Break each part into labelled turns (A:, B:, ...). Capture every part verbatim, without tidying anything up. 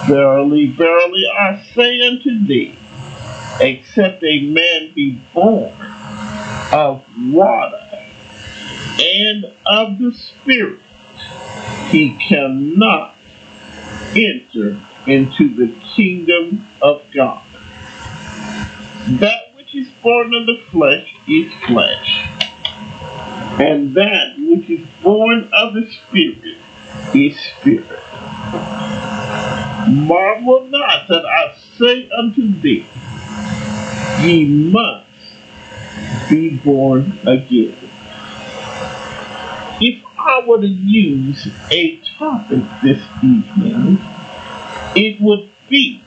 A: Verily, verily, I say unto thee, except a man be born of water and of the Spirit, he cannot enter into the kingdom of God. That which is born of the flesh is flesh, and that which is born of the Spirit is spirit. Marvel not that I say unto thee, ye must be born again. If I were to use a topic this evening, it would be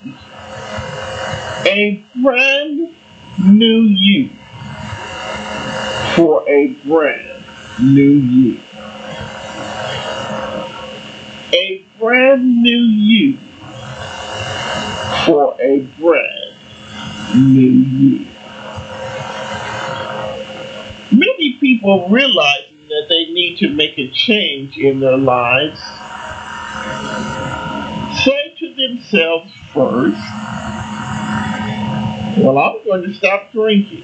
A: a brand new you for a brand new you. A brand new you for a brand new you. Many people realizing that they need to make a change in their lives say to themselves first, well, I'm going to stop drinking.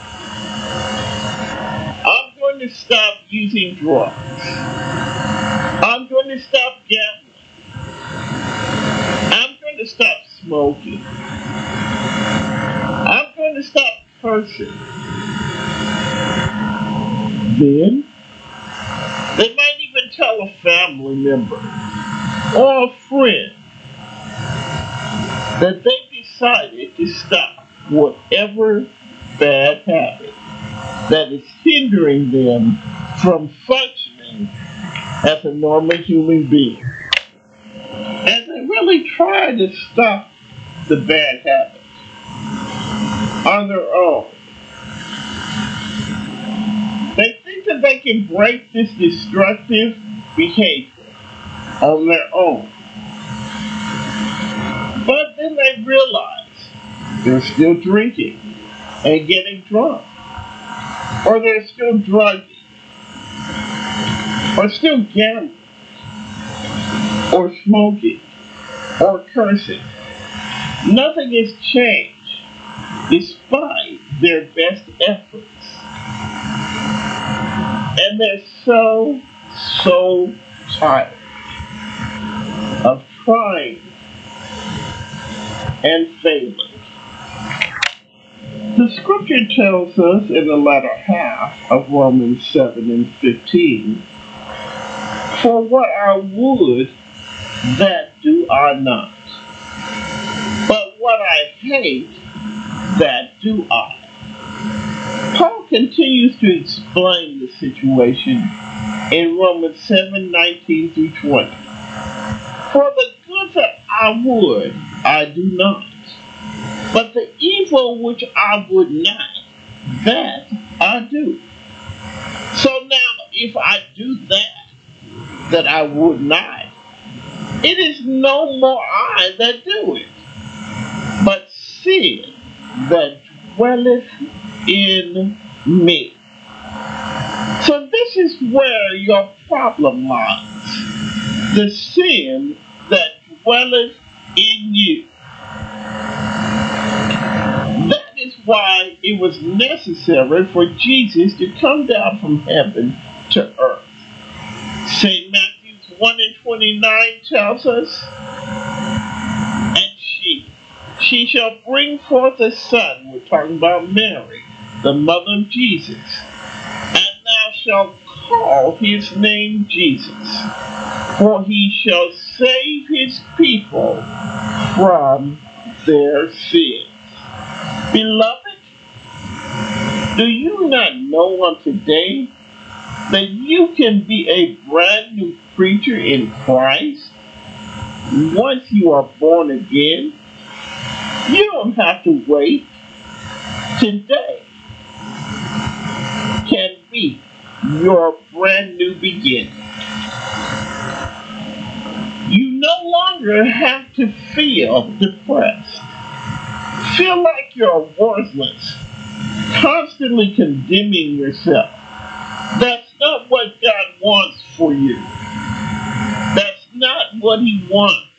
A: I'm going to stop using drugs. I'm going to stop gambling. I'm going to stop smoking. I'm going to stop cursing. Then, they might even tell a family member or a friend that they decided to stop whatever bad habit that is hindering them from functioning as a normal human being. And they really try to stop the bad habits on their own. They think that they can break this destructive behavior on their own. But then they realize they're still drinking and getting drunk. Or they're still drugging. Or still gambling. Or smoking. Or cursing. Nothing has changed despite their best efforts. And they're so, so tired of trying and failing. The scripture tells us in the latter half of Romans seven and fifteen, for what I would, that do I not. But what I hate, that do I. Paul continues to explain the situation in Romans seven, nineteen through twenty. For the good that I would, I do not. But the evil which I would not, that I do. So now, if I do that, that I would not, it is no more I that do it, but sin that dwelleth in me. So this is where your problem lies. The sin that dwelleth in you. That is why it was necessary for Jesus to come down from heaven to earth. Saint Matthew one and twenty-nine tells us, and she, she shall bring forth a son. We're talking about Mary, the mother of Jesus. And thou shalt call his name Jesus, for he shall save his people from their sins. Beloved, do you not know on today that you can be a brand new creature in Christ once you are born again? You don't have to wait. Today can be your brand new beginning. You no longer have to feel depressed, feel like you're worthless, constantly condemning yourself. That's not what God wants for you. That's not what He wants